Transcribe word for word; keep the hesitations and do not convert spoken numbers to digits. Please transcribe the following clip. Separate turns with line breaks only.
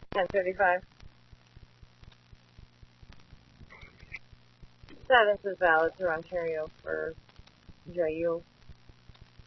ten thirty-five. Status is valid through Ontario for J U.